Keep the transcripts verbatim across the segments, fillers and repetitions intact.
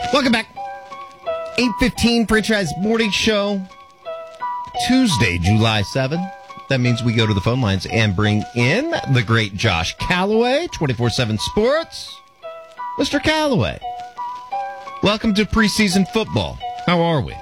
Welcome back. eight fifteen Franchise Morning Show. Tuesday, July seventh. That means we go to the phone lines and bring in the great Josh Calloway, twenty-four seven Sports. Mister Calloway, welcome to preseason football. How are we?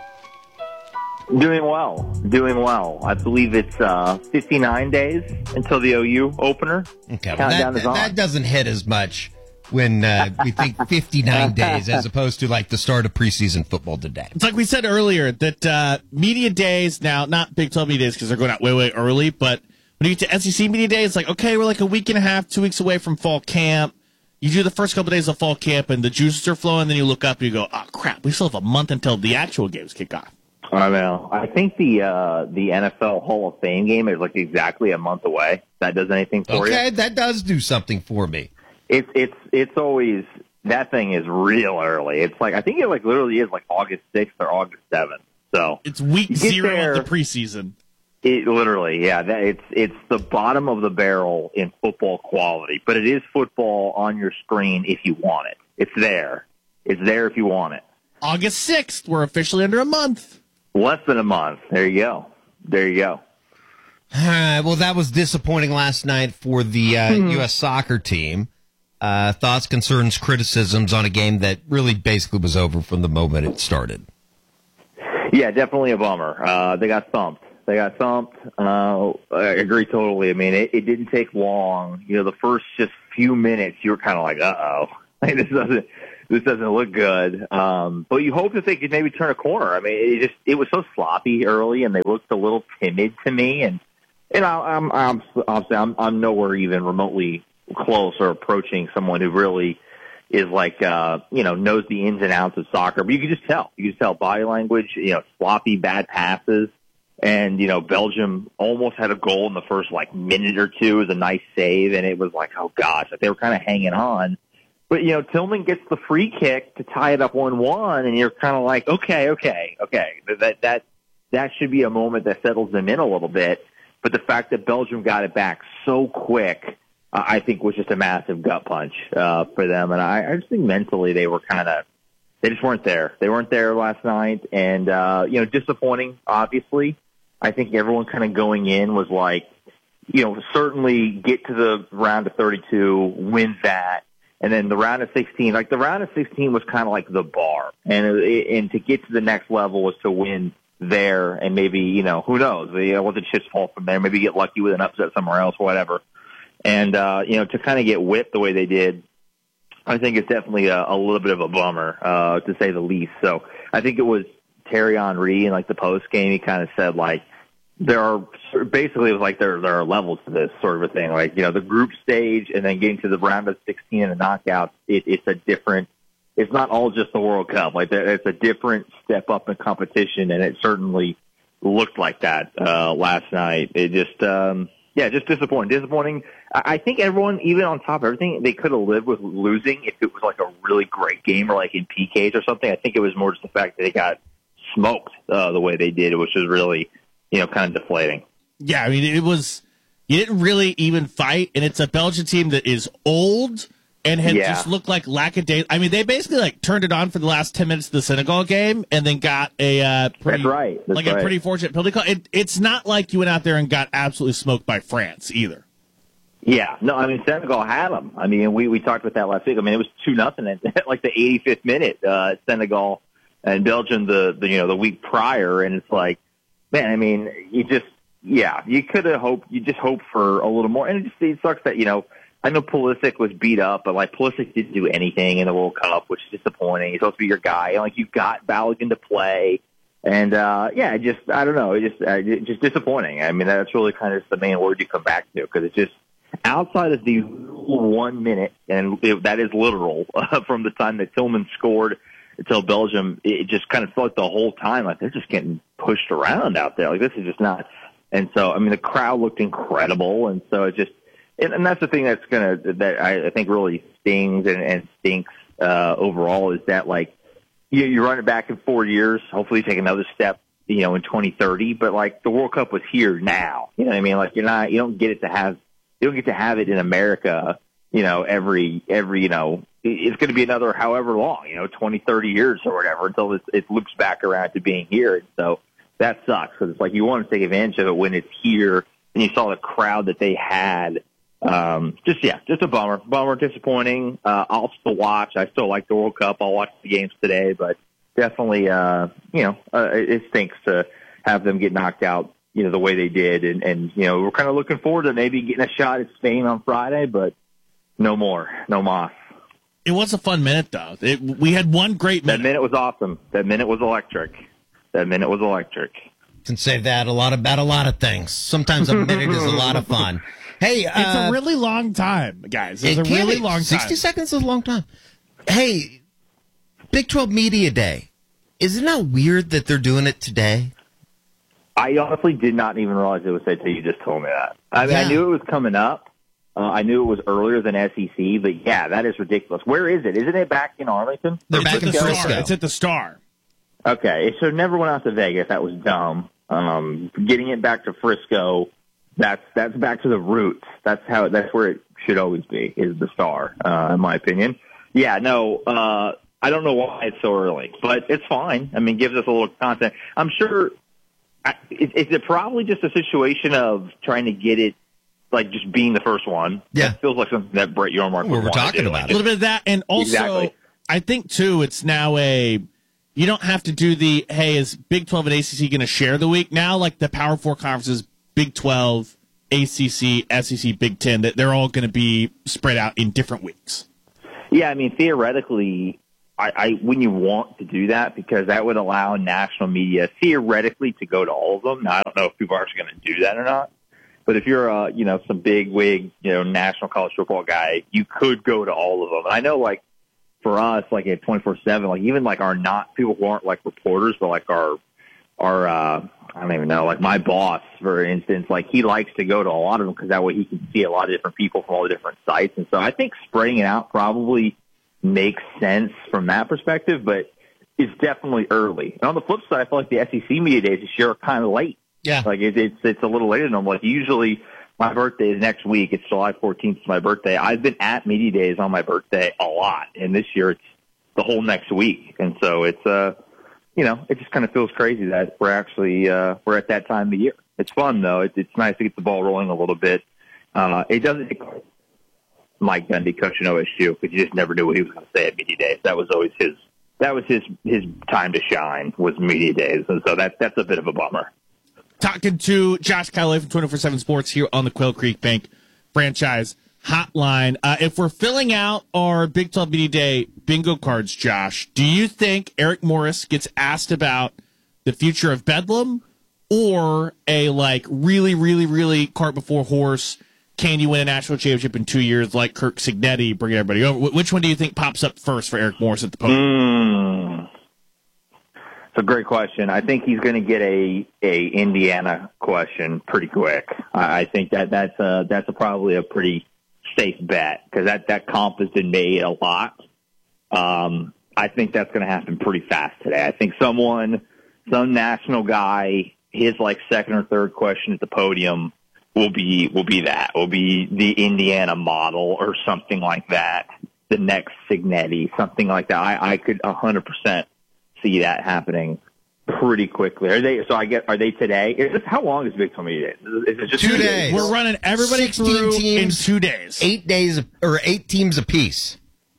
Doing well. Doing well. I believe it's uh, fifty-nine days until the O U opener. Okay, well, that, that, that doesn't hit as much when uh, we think fifty-nine days as opposed to like the start of preseason football today. It's like we said earlier that uh, media days now, not Big twelve media days because they're going out way, way early, but when you get to S E C media day, it's like, okay, we're like a week and a half, two weeks away from fall camp. You do the first couple of days of fall camp and the juices are flowing, then you look up and you go, oh, crap, we still have a month until the actual games kick off. I know. I think the uh, the N F L Hall of Fame game is like exactly a month away. That does anything for okay, you? Okay, that does do something for me. It's it's it's always that thing is real early. It's like I think it like literally is like August sixth or August seventh. So it's week zero there, of the preseason. It literally, yeah. That, it's it's the bottom of the barrel in football quality, but it is football on your screen if you want it. It's there. It's there if you want it. August sixth. We're officially under a month. Less than a month. There you go. There you go. All right, well, that was disappointing last night for the uh, U S soccer team. Uh, thoughts, concerns, criticisms on a game that really basically was over from the moment it started. Yeah, definitely a bummer. Uh, they got thumped. They got thumped. Uh, I agree totally. I mean, it, it didn't take long. You know, the first just few minutes, you were kind of like, uh-oh. Like, this doesn't this doesn't look good. Um, but you hope that they could maybe turn a corner. I mean, it just it was so sloppy early, and they looked a little timid to me. And and I, I'm I'm obviously I'm I'm nowhere even remotely close or approaching someone who really is like uh, you know knows the ins and outs of soccer. But you can just tell. You can just tell body language. You know, sloppy, bad passes. And, you know, Belgium almost had a goal in the first, like, minute or two. It was a nice save, and it was like, oh, gosh, like they were kind of hanging on. But, you know, Tillman gets the free kick to tie it up one one, and you're kind of like, okay, okay, okay. That that that should be a moment that settles them in a little bit. But the fact that Belgium got it back so quick, uh, I think, was just a massive gut punch uh, for them. And I, I just think mentally they were kind of – they just weren't there. They weren't there last night. And, uh, you know, disappointing, obviously. I think everyone kind of going in was like, you know, certainly get to the round of thirty-two, win that, and then the round of sixteen. Like the round of sixteen was kind of like the bar, and and to get to the next level was to win there, and maybe you know who knows, you know, let the chips fall from there. Maybe get lucky with an upset somewhere else, or whatever. And uh, you know, to kind of get whipped the way they did, I think it's definitely a, a little bit of a bummer, uh, to say the least. So I think it was Thierry Henry in like the post game. He kind of said like. There are basically it was like there there are levels to this sort of a thing. Like, you know, the group stage and then getting to the round of sixteen and the knockouts, it, it's a different, it's not all just the World Cup. Like it's a different step up in competition, and it certainly looked like that uh, last night. It just, um, yeah, just disappointing. Disappointing. I, I think everyone, even on top of everything, they could have lived with losing if it was like a really great game or like in P Ks or something. I think it was more just the fact that they got smoked uh, the way they did, which was really, you know, kind of deflating. Yeah, I mean, it was, you didn't really even fight, and it's a Belgian team that is old and had yeah. just looked like lackadaisical. I mean, they basically, like, turned it on for the last ten minutes of the Senegal game and then got a uh, pretty, That's right. That's like right. a pretty fortunate penalty call. It, it's not like you went out there and got absolutely smoked by France either. Yeah, no, I mean, Senegal had them. I mean, we, we talked about that last week. I mean, it was two nothing at like the eighty-fifth minute, uh, Senegal and Belgium the, the, you know, the week prior, and it's like, man, I mean, you just, yeah, you could have hoped, you just hope for a little more. And it just it sucks that, you know, I know Pulisic was beat up, but, like, Pulisic didn't do anything in the World Cup, which is disappointing. He's supposed to be your guy. And, like, you got Balogun to play. And, uh, yeah, just, I don't know, it just, uh, just disappointing. I mean, that's really kind of the main word you come back to, because it's just, outside of the one minute, and it, that is literal, uh, from the time that Tillman scored until Belgium, it just kind of felt like the whole time, like they're just getting pushed around out there. Like this is just not. And so, I mean, the crowd looked incredible. And so it just, and, and that's the thing that's going to, that I, I think really stings and, and stinks, uh, overall is that like, you, you run it back in four years, hopefully you take another step, you know, in twenty thirty, but like the World Cup was here now. You know what I mean? Like you're not, you don't get it to have, you don't get to have it in America, you know, every, every, you know, it's going to be another however long, you know, twenty, thirty years or whatever until it, it loops back around to being here. And so that sucks because it's like you want to take advantage of it when it's here. And you saw the crowd that they had. Um, just, yeah, just a bummer. Bummer, disappointing. Uh, I'll still watch. I still like the World Cup. I'll watch the games today, but definitely, uh, you know, uh, it, it stinks to have them get knocked out, you know, the way they did. And, and, you know, we're kind of looking forward to maybe getting a shot at Spain on Friday, but no more. No mas. It was a fun minute, though. It, we had one great minute. That minute was awesome. That minute was electric. That minute was electric. Can say that a lot about a lot of things. Sometimes a minute is a lot of fun. Hey, uh, it's a really long time, guys. It's it a really be. long time. sixty seconds is a long time. Hey, Big twelve Media Day. Isn't that weird that they're doing it today? I honestly did not even realize it was today until you just told me that. I mean, Yeah. I knew it was coming up. Uh, I knew it was earlier than S E C, but yeah, that is ridiculous. Where is it? Isn't it back in Arlington? They're It's back at in the Star. Frisco. It's at the Star. Okay, so it never went out to Vegas. That was dumb. Um, getting it back to Frisco, that's that's back to the roots. That's how. That's where it should always be. Is the Star, uh, in my opinion. Yeah, no, uh, I don't know why it's so early, but it's fine. I mean, gives us a little content. I'm sure. I, is, is it probably just a situation of trying to get it, like just being the first one? Yeah. It feels like something that Brett Yormark Well, would we're want to talking do. about A it. little bit of that, and also Exactly. I think too, it's now a you don't have to do the hey, is Big twelve and A C C going to share the week now? Like the Power Four conferences, Big twelve, A C C, S E C, Big Ten, that they're all going to be spread out in different weeks. Yeah, I mean, theoretically, I, I when you want to do that, because that would allow national media theoretically to go to all of them. Now, I don't know if people are actually going to do that or not, but if you're a you know some big wig you know national college football guy, you could go to all of them. And I know, like for us, like at twenty-four seven, like even like our not people who aren't like reporters, but like our our uh, I don't even know, like my boss, for instance, like he likes to go to a lot of them because that way he can see a lot of different people from all the different sites. And so I think spreading it out probably makes sense from that perspective, but it's definitely early. And on the flip side, I feel like the S E C media days this year are kind of late. Yeah. Like it, it's it's a little later than normal. Like usually my birthday is next week. It's July fourteenth. It's my birthday. I've been at media days on my birthday a lot, and this year it's the whole next week. And so it's uh you know it just kind of feels crazy that we're actually uh we're at that time of the year. It's fun though. It, it's nice to get the ball rolling a little bit. Uh, it doesn't. Mike Gundy coaching O S U because you just never knew what he was going to say at media days. That was always his. That was his his time to shine was media days, and so that that's a bit of a bummer. Talking to Josh Calloway from twenty-four seven Sports here on the Quail Creek Bank franchise hotline. Uh, if we're filling out our Big twelve Media Day bingo cards, Josh, do you think Eric Morris gets asked about the future of Bedlam, or a like really, really, really cart before horse? Can you win a national championship in two years like Kirk Signetti, bring everybody over? Wh- Which one do you think pops up first for Eric Morris at the podium? Mm. It's a great question. I think he's going to get a a Indiana question pretty quick. I, I think that that's a, that's a, probably a pretty safe bet because that, that comp has been made a lot. Um, I think that's going to happen pretty fast today. I think someone, some national guy, his like second or third question at the podium will be will be that will be the Indiana model or something like that. The next Signetti, something like that. I, I could a hundred percent see that happening pretty quickly. Are they? So I get. Are they today? Is this, how long is Big twelve Media Days? Is it just Two days. We're running everybody sixteen through teams, in two days. Eight days or eight teams apiece.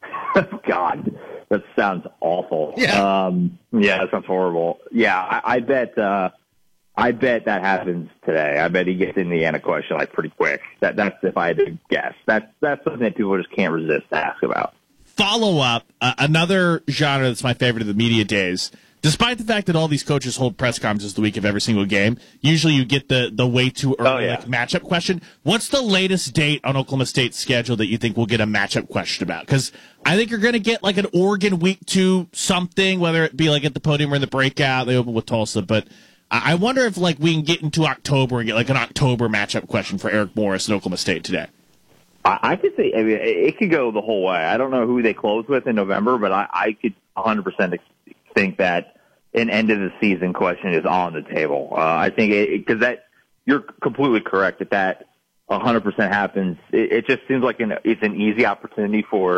God, that sounds awful. Yeah. Um, yeah, that sounds horrible. Yeah, I, I bet. Uh, I bet that happens today. I bet he gets Indiana question like pretty quick. That that's if I had to guess. That's that's something that people just can't resist to ask about. Follow up, uh, another genre that's my favorite of the media days. Despite the fact that all these coaches hold press conferences the week of every single game, usually you get the, the way too early Oh, yeah. like, matchup question. What's the latest date on Oklahoma State's schedule that you think we'll get a matchup question about? Because I think you're going to get like an Oregon week two something, whether it be like at the podium or in the breakout. They open with Tulsa, but I wonder if like we can get into October and get like an October matchup question for Eric Morris and Oklahoma State today. I, I could say, I mean, it could go the whole way. I don't know who they close with in November, but I, I could one hundred percent think that an end of the season question is on the table. Uh, I think because that you're completely correct that that one hundred percent happens. It, it just seems like an, it's an easy opportunity for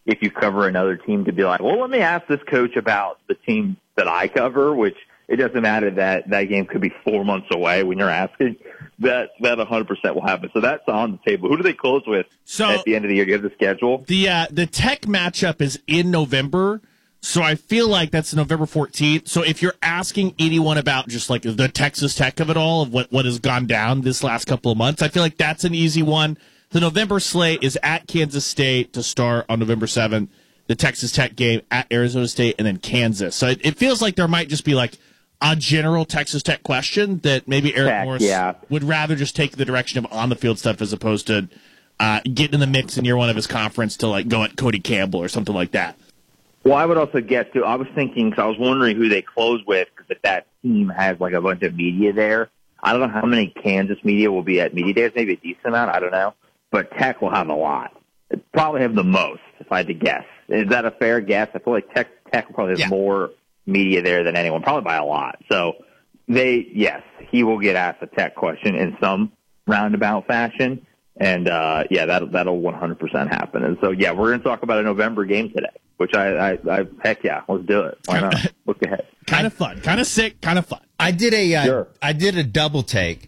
if you cover another team to be like, well, let me ask this coach about the team that I cover, which it doesn't matter that that game could be four months away when you're asking. That that one hundred percent will happen. So that's on the table. Who do they close with so at the end of the year? Do you have the schedule? The uh, the Tech matchup is in November, so I feel like that's November fourteenth. So if you're asking anyone about just like the Texas Tech of it all, of what, what has gone down this last couple of months, I feel like that's an easy one. The November slate is at Kansas State to start on November seventh, the Texas Tech game at Arizona State, and then Kansas. So it, it feels like there might just be like a general Texas Tech question that maybe Eric Tech, Morris yeah. would rather just take the direction of on-the-field stuff as opposed to uh, getting in the mix in year one of his conference to like go at Cody Campbell or something like that. Well, I would also guess, too, I was thinking, because I was wondering who they close with, because if that team has like a bunch of media there, I don't know how many Kansas media will be at media days, maybe a decent amount, I don't know. But Tech will have a lot. It'd probably have the most, if I had to guess. Is that a fair guess? I feel like Tech, Tech will probably have Yeah. more media there than anyone, probably by a lot. So they, yes, he will get asked a Tech question in some roundabout fashion. And, uh, yeah, that'll, that'll one hundred percent happen. And so, yeah, we're going to talk about a November game today, which I, I, I heck yeah, let's do it. Why not? Look ahead. Kind of fun, kind of sick, kind of fun. I did a uh, Sure. I did a double take.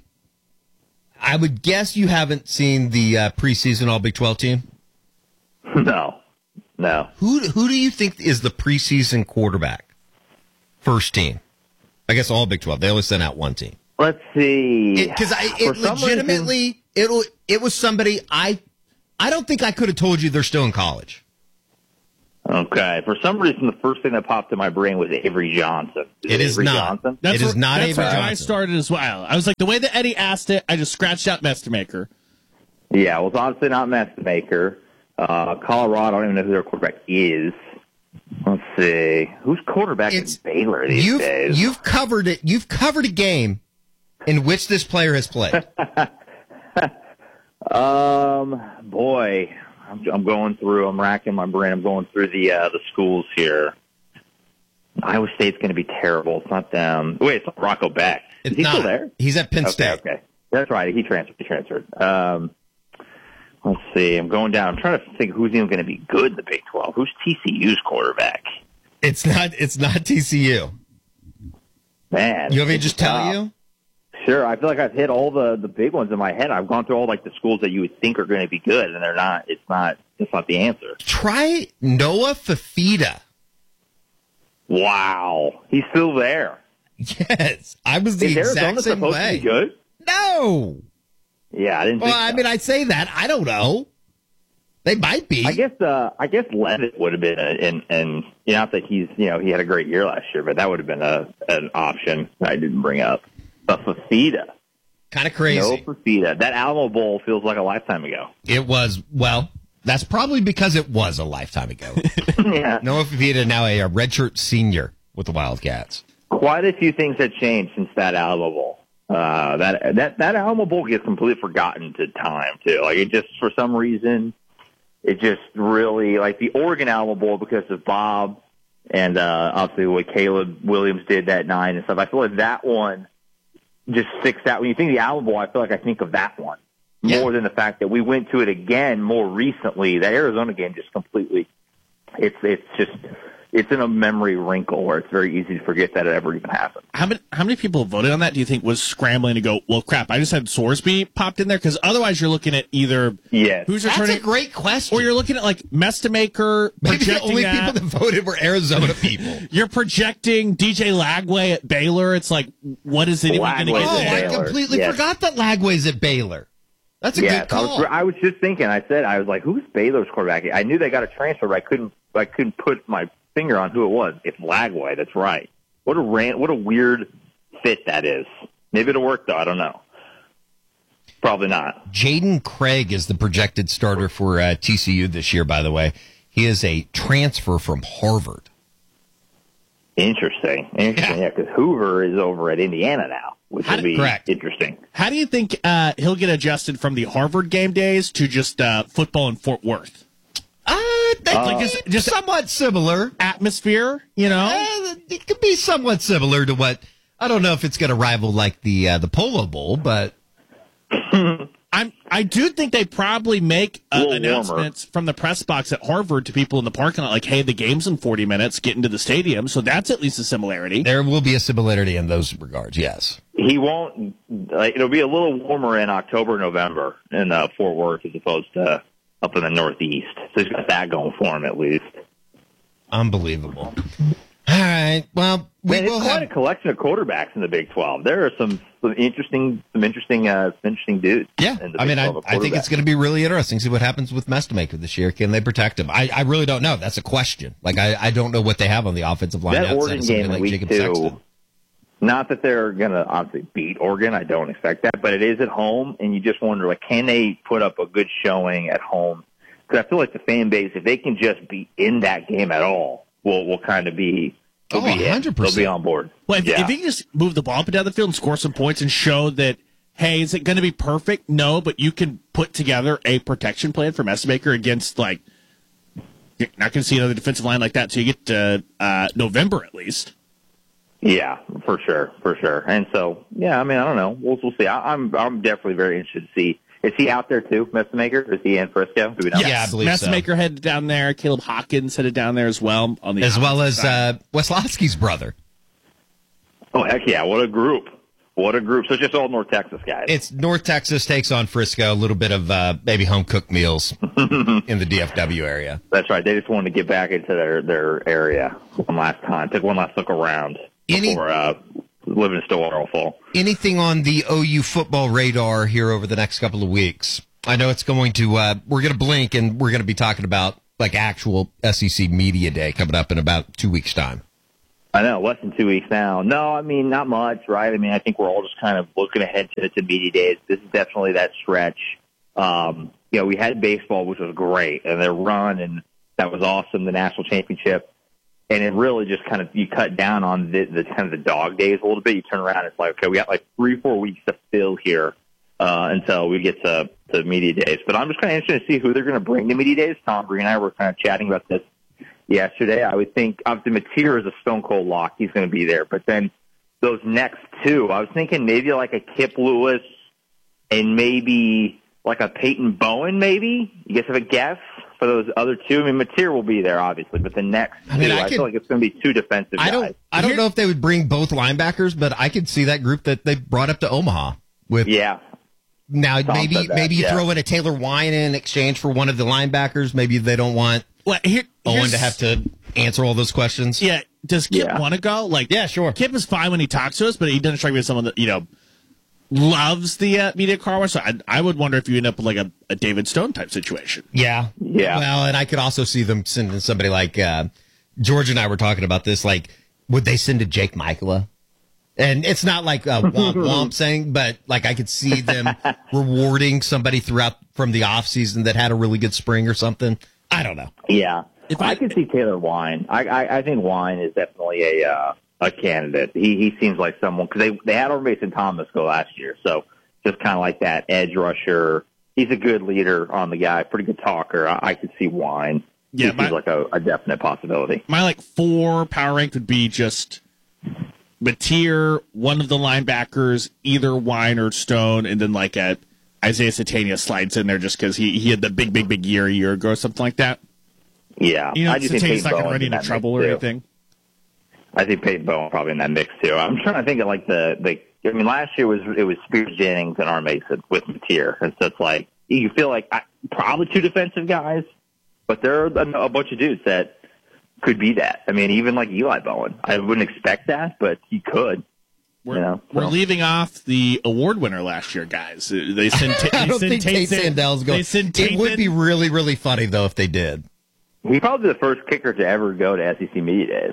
I would guess you haven't seen the uh, preseason All Big twelve team. No, no. Who who do you think is the preseason quarterback? First team. I guess all Big twelve. They only sent out one team. Let's see. Because I For it some legitimately it'll it was somebody I I don't think I could have told you they're still in college. Okay. For some reason, the first thing that popped in my brain was Avery Johnson. It is Avery not. Johnson? That's It is where- not that's Avery where I Johnson. started as well. I was like, the way that Eddie asked it, I just scratched out Mestamaker. Yeah, well, it's obviously not Messmaker. Uh, Colorado, I don't even know who their quarterback is. Let's see. Who's quarterback It's- in Baylor these You've days? you've covered it. You've covered a game in which this player has played. Um, boy, I'm, I'm going through. I'm racking my brain. I'm going through the uh, the schools here. Iowa State's going to be terrible. It's not them. Wait, it's not Rocco Beck. Is It's he not. still there? He's at Penn Okay, State. okay, that's right. He transferred. He transferred. Um, let's see. I'm going down. I'm trying to think who's even going to be good in the Big twelve. Who's T C U's quarterback? It's not. It's not T C U. Man, You want me to it's just tell tough. you? Sure. I feel like I've hit all the the big ones in my head. I've gone through all like the schools that you would think are going to be good, and they're not. It's not. It's not the answer. Try Noah Fafita. Wow, he's still there. Yes, I was the Is exact Arizona same supposed way. to be good? No. Yeah, I didn't. Well, think I so. mean, I say that. I don't know. They might be. I guess uh, I guess Levitt would have been, a, and and you know, not that he's you know he had a great year last year, but that would have been a an option that I didn't bring up. But Fafita, Kind of crazy. no Fafita. That Alamo Bowl feels like a lifetime ago. It was, well, that's probably because it was a lifetime ago. Yeah, Noah Fafita now a, a redshirt senior with the Wildcats. quite a few things have changed since that Alamo Bowl. Uh, that that that Alamo Bowl gets completely forgotten to time too. Like it just for some reason, it just really like the Oregon Alamo Bowl because of Bob and uh, obviously what Caleb Williams did that night and stuff. I feel like that one just sticks out. When you think of the Alamo Bowl, I feel like I think of that one Yeah. more than the fact that we went to it again more recently. That Arizona game just completely. It's it's just. It's in a memory wrinkle where it's very easy to forget that it ever even happened. How many how many people voted on that? Do you think was scrambling to go? Well, crap! I just had Sorsby popped in there because otherwise you're looking at either Yes. who's That's returning, a great question. or you're looking at like Mestamaker Maybe the projecting only that. people that voted were Arizona people. You're projecting D J Lagway at Baylor. It's like, what is anyone going to Lagway's get Oh, at there? I Baylor. completely Yes. forgot that Lagway's at Baylor. That's a Yes, good I call. was, I was just thinking. I said I was like, "Who's Baylor's quarterback?" I knew they got a transfer, but I couldn't. I couldn't put my finger on who it was. It's Lagway. That's right. What a ran, What a weird fit that is. Maybe it'll work though. I don't know. Probably not. Jaden Craig is the projected starter for uh, T C U this year, by the way. He is a transfer from Harvard. Interesting. Interesting. Yeah, because Hoover is over at Indiana now, which How would did- be correct. interesting. How do you think uh, he'll get adjusted from the Harvard game days to just uh, football in Fort Worth? Uh, they, Like just, just somewhat similar. atmosphere, you know? Uh, it could be somewhat similar to what I don't know if it's going to rival like the uh, the Polo Bowl, but I I'm, I do think they probably make uh, little announcements warmer. from the press box at Harvard to people in the parking lot, like, hey, the game's in forty minutes, get into the stadium. So that's at least a similarity. There will be a similarity in those regards, yes. He won't. Like, it'll be a little warmer in October, November in uh, Fort Worth as opposed to up in the Northeast. So he's got that going for him at least. Unbelievable. All right. Well, we Man, will it's quite have. a collection of quarterbacks in the Big twelve. There are some, some interesting, some interesting, uh, some interesting dudes. Yeah, in the I Big mean, I, twelve of I think it's quarterbacks. going to be really interesting. See what happens with Mestamaker this year. Can they protect him? I, I really don't know. That's a question. Like, I, I don't know what they have on the offensive line That outside Oregon of somebody game in like week Jacob two. Sexton. Not that they're going to obviously beat Oregon. I don't expect that, but it is at home, and you just wonder, like, can they put up a good showing at home? Because I feel like the fan base, if they can just be in that game at all, will will kind of be. Oh, They'll be in. one hundred percent. They'll be on board. Well, if, yeah. if you can just move the ball up and down the field and score some points and show that, hey, is it going to be perfect? No, but you can put together a protection plan for Messmaker against, like, you're not going to see another defensive line like that until you get to uh, November at least. Yeah, for sure, for sure. And so, yeah, I mean, I don't know. We'll, we'll see. I, I'm I'm definitely very interested to see. Is he out there too, Messmaker? Is he in Frisco? Do we know? Yeah, I believe so. Messmaker headed down there. Caleb Hawkins headed down there as well. On the As well opposite as side. uh, Weslowski's brother. Oh, heck yeah. What a group. What a group. So it's just all North Texas guys. It's North Texas takes on Frisco, a little bit of uh, maybe home cooked meals in the D F W area. That's right. They just wanted to get back into their, their area one last time. Took one last look around Any- before uh, living in Stillwater Fall. Anything on the O U football radar here over the next couple of weeks? I know it's going to, uh, we're going to blink and we're going to be talking about like actual S E C Media Day coming up in about two weeks' time. I know, less than two weeks now. No, I mean, not much, right? I mean, I think we're all just kind of looking ahead to, to media days. This is definitely that stretch. Um, you know, we had baseball, which was great, and their run, and that was awesome, the national championship. And it really just kind of, you cut down on the, the kind of the dog days a little bit. You turn around, it's like, okay, we got like three, four weeks to fill here uh, until we get to, to media days. But I'm just kind of interested to see who they're going to bring to media days. Tom Bree and I were kind of chatting about this yesterday. I would think, obviously, Mateer is a stone cold lock. He's going to be there. But then those next two, I was thinking maybe like a Kip Lewis and maybe like a Peyton Bowen, maybe. You guys have a guess for those other two? I mean, Mateer will be there, obviously, but the next I mean, two, I I, could- feel like it's going to be two defensive I guys. don't, I don't Here- know if they would bring both linebackers, but I could see that group that they brought up to Omaha with. Yeah. Now Tom maybe said that, maybe you yeah. throw in a Taylor Wine in exchange for one of the linebackers. Maybe they don't want Well, here, Owen here's- to have to answer all those questions. Yeah, does Kip Yeah. want to go? Like, Yeah, sure. Kip is fine when he talks to us, but he doesn't strike me as someone that you know loves the uh, media car wash. So I, I would wonder if you end up with like a, a David Stone type situation. Yeah. Yeah. Well, and I could also see them sending somebody like uh, George and I were talking about this. Like, would they send a Jake Michaela? And it's not like a womp womp saying, but like I could see them rewarding somebody throughout from the off season that had a really good spring or something. I don't know. Yeah. If I, I- could see Taylor Wine. I, I, I think Wine is definitely a uh, a candidate. He he seems like someone because they they had over Mason Thomas go last year, so just kind of like that edge rusher. He's a good leader on the guy, pretty good talker. I, I could see Wine. Yeah, he my- seems like a, a definite possibility. My like four power rank would be just Mateer, one of the linebackers, either Wine or Stone, and then like a Isaiah Satania slides in there just because he, he had the big, big, big year a year ago or something like that. Yeah, You know, I do think Satania's Peyton not going to Bowen's run in into that trouble or mix, too. anything. I think Peyton Bowen probably in that mix too. I'm trying to think of like the the. I mean, last year was it was Spears Jennings and R. Mason with Mateer, and so it's like you feel like I, probably two defensive guys, but there are a, a bunch of dudes that could be that. I mean, even like Eli Bowen, I wouldn't expect that, but he could. We're, You know, we're so. leaving off the award winner last year, guys. Uh, They sent. Ta- I they don't sent think Tate in- Sandell's going. They sent It Tate would in. be really, really funny though if they did. He's probably the first kicker to ever go to S E C Media Days,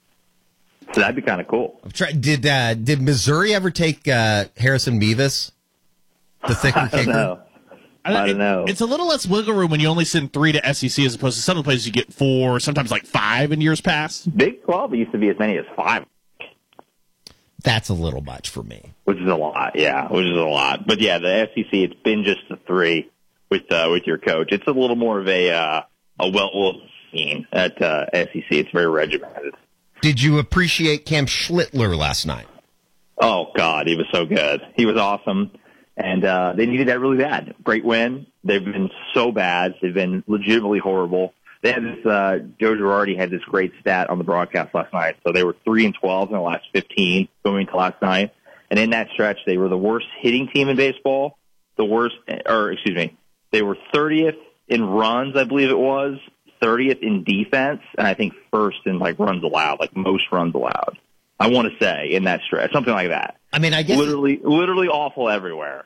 so that'd be kind of cool. I'm try- did uh, did Missouri ever take uh, Harrison Mevis, the thicker I don't kicker? know. I don't it- know. It's a little less wiggle room when you only send three to S E C as opposed to some of the places you get four, sometimes like five in years past. Big twelve used to be as many as five, That's a little much for me. which is a lot. Yeah, which is a lot. But yeah, the S E C, it's been just the three with uh, with your coach. It's a little more of a uh, a well scene at uh, S E C. It's very regimented. Did you appreciate Cam Schlittler last night? Oh God, he was so good. He was awesome. And uh, they needed that really bad. Great win. They've been so bad. They've been legitimately horrible. They had this, uh, Joe Girardi had this great stat on the broadcast last night. So they were three and twelve in the last fifteen going into last night. And in that stretch, they were the worst hitting team in baseball, the worst, or excuse me, they were thirtieth in runs, I believe it was, thirtieth in defense, and I think first in like runs allowed, like most runs allowed. I want to say in that stretch, something like that. I mean, I guess literally, literally awful everywhere.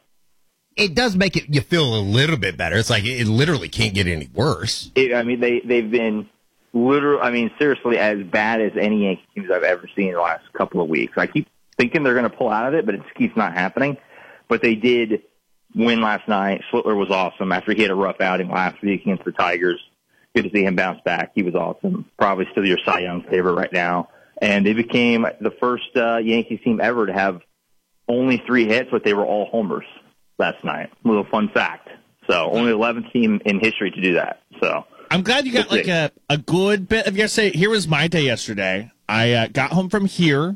It does make it you feel a little bit better. It's like it literally can't get any worse. It, I mean, they they've been literally. I mean, seriously, as bad as any Yankee teams I've ever seen in the last couple of weeks. I keep thinking they're going to pull out of it, but it just keeps not happening. But they did win last night. Slittler was awesome after he had a rough outing last week against the Tigers. Good to see him bounce back. He was awesome. Probably still your Cy Young favorite right now. And they became the first uh, Yankees team ever to have only three hits, but they were all homers last night. A little fun fact. So only eleventh team in history to do that. So I'm glad you got like a, a good bit of yesterday. Here was my day yesterday. I uh, got home from here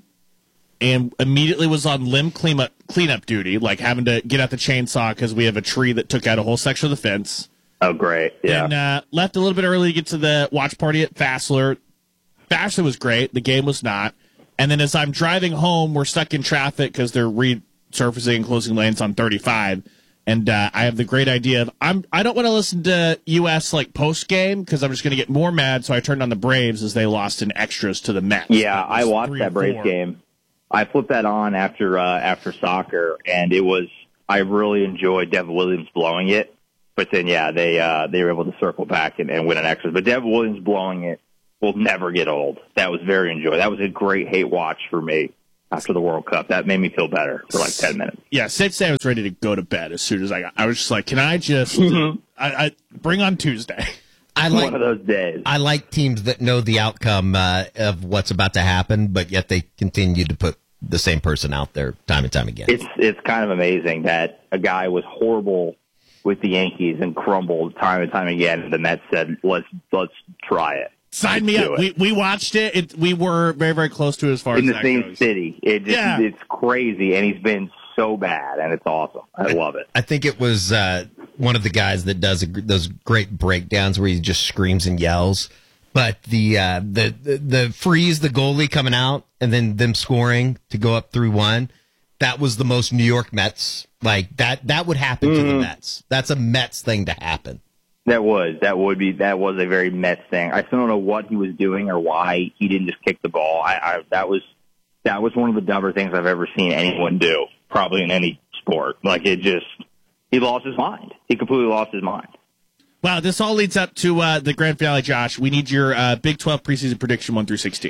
and immediately was on limb cleanup cleanup duty, like having to get out the chainsaw because we have a tree that took out a whole section of the fence. Oh, great. Yeah. And uh, left a little bit early to get to the watch party at Fassler. Fassler was great. The game was not. And then as I'm driving home, we're stuck in traffic because they're resurfacing and closing lanes on thirty-five. And uh, I have the great idea of I'm I don't want to listen to U S like post game because I'm just going to get more mad. So I turned on the Braves as they lost in extras to the Mets. Yeah, I watched that Braves game. I flipped that on after uh, after soccer, and it was I really enjoyed Devin Williams blowing it. But then, yeah, they uh, they were able to circle back and, and win an extras. But Devin Williams blowing it will never get old. That was very enjoyable. That was a great hate watch for me after the World Cup. That made me feel better for like ten minutes. Yeah, safe to say I was ready to go to bed as soon as I got. I was just like, can I just I, I bring on Tuesday? I like one of those days. I like teams that know the outcome uh, of what's about to happen, but yet they continue to put the same person out there time and time again. It's it's kind of amazing that a guy was horrible with the Yankees and crumbled time and time again, and the Mets said, "Let's let's try it." Sign me up. We we watched it. it. We were very very close to as far in as the that same goes. city. It just, Yeah. It's crazy, and he's been so bad, and it's awesome. I love it. I think it was uh, one of the guys that does a, those great breakdowns where he just screams and yells. But the, uh, the the the freeze, the goalie coming out, and then them scoring to go up three one. That was the most New York Mets. Like that that would happen mm-hmm. to the Mets. That's a Mets thing to happen. That was that would be that was a very Mets thing. I still don't know what he was doing or why he didn't just kick the ball. I, I that was that was one of the dumber things I've ever seen anyone do, probably in any sport. Like it just he lost his mind. He completely lost his mind. Wow, this all leads up to uh, the grand finale, Josh. We need your uh, Big twelve preseason prediction one through sixteen.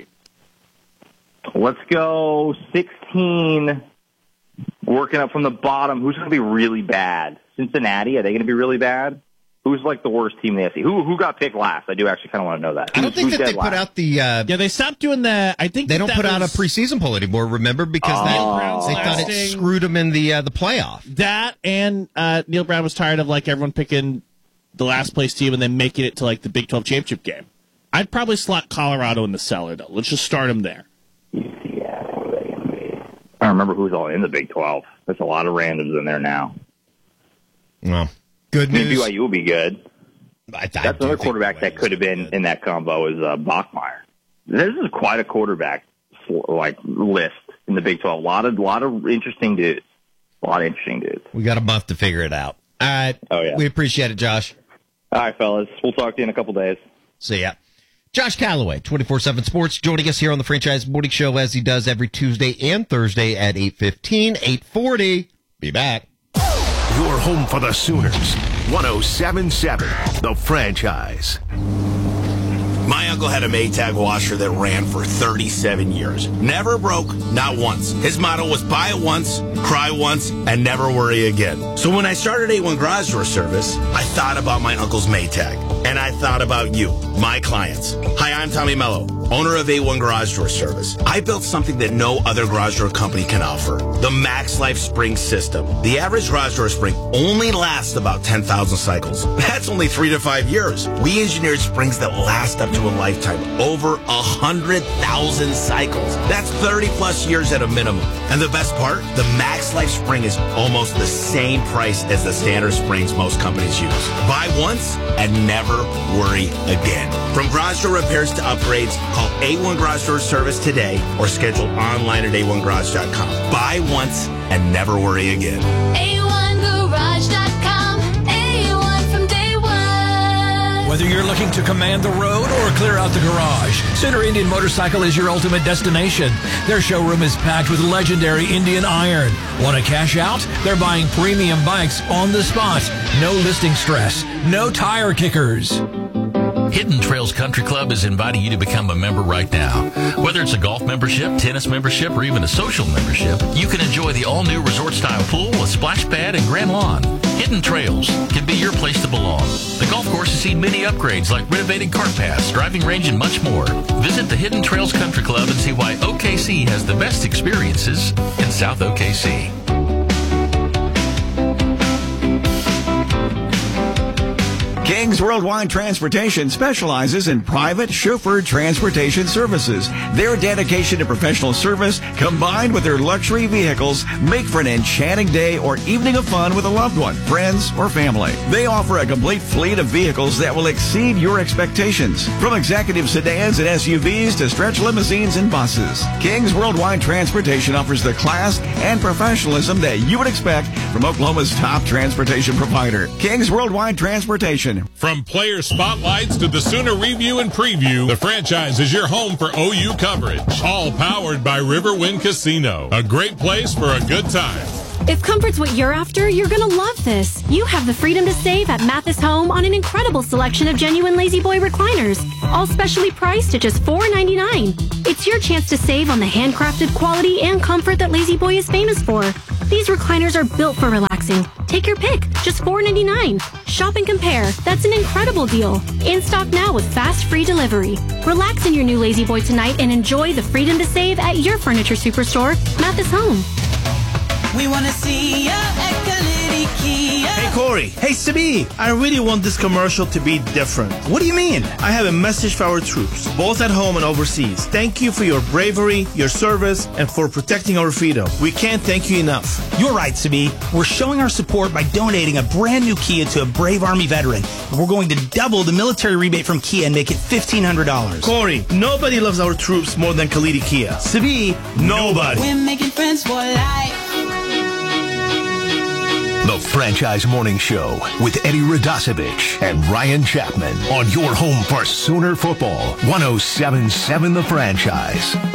Let's go sixteen. Working up from the bottom. Who's going to be really bad? Cincinnati. Are they going to be really bad? Who's like the worst team in the S E C? Who who got picked last? I do actually kind of want to know that. I don't think Who's that they last? put out the. Uh, yeah, they stopped doing the. I think they that don't that put out a was, preseason poll anymore. Remember, because Oh. they, they thought it lasting. screwed them in the uh, the playoff. that, and uh, Neil Brown was tired of like everyone picking the last place team and then making it to like the Big twelve championship game. I'd probably slot Colorado in the cellar though. Let's just start them there. Yeah, who are they going to be? I don't remember who's all in the Big twelve. There's a lot of randoms in there now. Well, good I mean, news. B Y U will be good. I, I That's do another think quarterback that B Y U could have is been good. in that combo is uh, Bachmeier. This is quite a quarterback like list in the Big twelve. A lot of lot of interesting dudes. A lot of interesting dudes. We got a month to figure it out. All right. Oh, yeah. We appreciate it, Josh. All right, fellas. We'll talk to you in a couple days. See ya. Josh Calloway, twenty-four seven Sports, joining us here on the Franchise Morning Show as he does every Tuesday and Thursday at eight fifteen, eight forty. Be back. You're home for the Sooners. one oh seven point seven, The Franchise. My uncle had a Maytag washer that ran for thirty-seven years. Never broke, not once. His motto was buy it once, cry once, and never worry again. So when I started A one Garage Door Service, I thought about my uncle's Maytag. And I thought about you, my clients. Hi, I'm Tommy Mello, owner of A one Garage Door Service. I built something that no other garage door company can offer. The Max Life Spring System. The average garage door spring only lasts about ten thousand cycles. That's only three to five years. We engineered springs that last up to to a lifetime. Over a hundred thousand cycles. That's thirty plus years at a minimum. And the best part, the Max Life spring is almost the same price as the standard springs most companies use. Buy once and never worry again. From garage door repairs to upgrades, call A one Garage Door Service today or schedule online at A one garage dot com. Buy once and never worry again. A one garage dot com. A one from day one. Whether you're looking to command the road or clear out the garage, Center Indian Motorcycle is your ultimate destination. Their showroom is packed with legendary Indian iron. Want to cash out? They're buying premium bikes on the spot. No listing stress. No tire kickers. Hidden Trails Country Club is inviting you to become a member right now. Whether it's a golf membership, tennis membership, or even a social membership, you can enjoy the all-new resort-style pool with splash pad and grand lawn. Hidden Trails can be your place to belong. The golf course has seen many upgrades like renovated cart paths, driving range, and much more. Visit the Hidden Trails Country Club and see why O K C has the best experiences in South O K C. Kings Worldwide Transportation specializes in private chauffeured transportation services. Their dedication to professional service, combined with their luxury vehicles, make for an enchanting day or evening of fun with a loved one, friends, or family. They offer a complete fleet of vehicles that will exceed your expectations. From executive sedans and S U Vs to stretch limousines and buses, Kings Worldwide Transportation offers the class and professionalism that you would expect from Oklahoma's top transportation provider. Kings Worldwide Transportation. From player spotlights to the Sooner review and preview, the franchise is your home for O U coverage. All powered by Riverwind Casino. A great place for a good time. If comfort's what you're after, you're gonna love this. You have the freedom to save at Mathis Home on an incredible selection of genuine Lazy Boy recliners, all specially priced at just four ninety-nine. It's your chance to save on the handcrafted quality and comfort that Lazy Boy is famous for. These recliners are built for relaxing. Take your pick, just four ninety-nine. Shop and compare. That's an incredible deal. In stock now with fast free delivery. Relax in your new Lazy Boy tonight and enjoy the freedom to save at your furniture superstore, Mathis Home. We want to see ya at Kalidi Kia. Hey, Corey. Hey, Sabi. I really want this commercial to be different. What do you mean? I have a message for our troops, both at home and overseas. Thank you for your bravery, your service, and for protecting our freedom. We can't thank you enough. You're right, Sabi. We're showing our support by donating a brand new Kia to a brave Army veteran. We're going to double the military rebate from Kia and make it fifteen hundred dollars. Corey, nobody loves our troops more than Kalidi Kia. Sabi, nobody. We're making friends for life. The Franchise Morning Show with Eddie Radosevich and Ryan Chapman on your home for Sooner football. one oh seven point seven The Franchise.